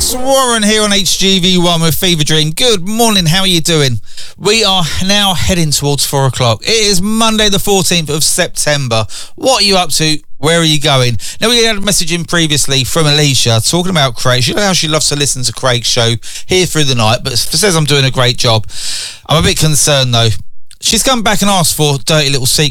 Chris Warren here on HGV1 with Fever Dream. Good morning, how are you doing? We are now heading towards 4 o'clock. It is Monday the 14th of September. What are you up to? Where are you going? Now, we had a message in previously from Alicia talking about Craig. You know how she loves to listen to Craig's show here through the night, but says I'm doing a great job. I'm a bit concerned though. She's come back and asked for Dirty Little Secret.